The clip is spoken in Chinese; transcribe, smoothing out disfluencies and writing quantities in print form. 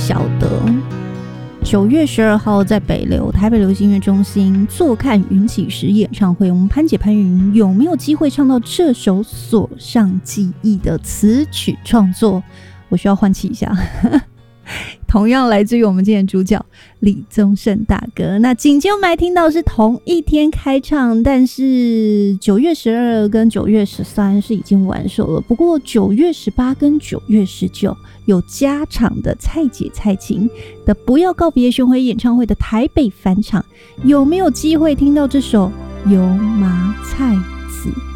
晓得9月12号在台北流行音乐中心坐看云起时演唱会，我们潘姐潘云有没有机会唱到这首锁上记忆的词曲创作？我需要换气一下同样来自于我们今天的主角李宗盛大哥。那紧接我们来听到是同一天开唱，但是9月12跟9月13是已经完售了，不过9月18跟9月19有加场的蔡姐蔡琴的不要告别巡回演唱会的台北返场，有没有机会听到这首油麻菜籽？